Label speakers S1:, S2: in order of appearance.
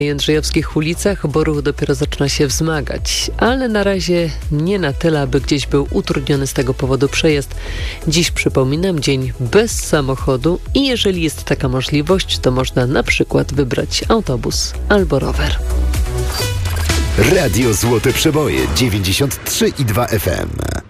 S1: jędrzejowskich ulicach, bo ruch dopiero zaczyna się wzmagać, ale na razie nie na tyle, aby gdzieś był utrudniony z tego powodu przejazd. Dziś, przypominam, dzień bez samochodu i jeżeli jest taka możliwość, to można na przykład wybrać autobus albo rower.
S2: Radio Złote Przeboje 93,2 FM.